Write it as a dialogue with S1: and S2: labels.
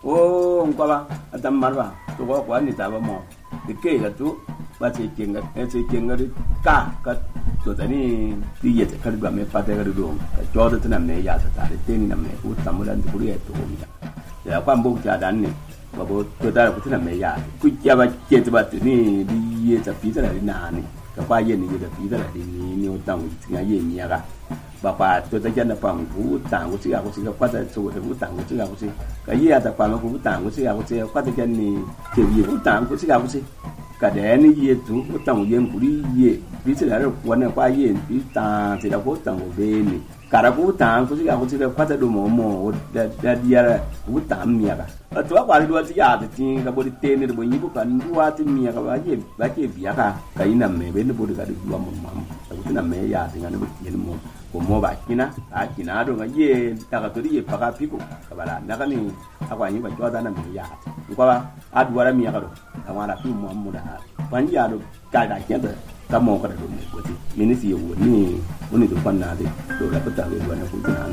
S1: Oh, ngkaba atam marba to ko kwa ni ta ba mo de ke ga tu ba che kenga ka to tani ti ye ta kar ba me pa ta ga do ka jo da tana me ya ta de te ni na me ku tam lan ku ye to mi ya kwa mbo ja dan ni ba bo to da ku tana me ya ku ya ba ke ta ba ni di ye ta pi ta na ni ka kwa ye ni ye ta pi ta ni o tang ti ga ye mi ya ga bà bà tôi thấy chân là phòng vũ tàng của chị qua tại chỗ để vũ tàng của chị cái gì là phòng vũ tàng của chị qua tại chân này kiểu gì vũ tàng của chị cả đẻ này gì chúng vũ tàng của của đi gì ví dụ là quán này qua gì ví tàng thì là vũ tàng của bên này cả là vũ tàng của chị qua tại đồ mồ đã đi ra vũ tàng mía cả ở chỗ qua đi đua chị thì cái body tên này body bút cần đua thì mía cái gì bia cả cái nằm mẹ bên nó body cái được mồm cái nằm mẹ ya thì nó body nó mồm mo ba kina do ngaye taka to di paka piko kabala nakani akwa nyi ba jwa na mi ya ko ba adwara mi ya do amara fi mo amuda panji ya do ka kenda ka mo ka do ne ko ti minisi yo ni do panna de do la pata we wana ko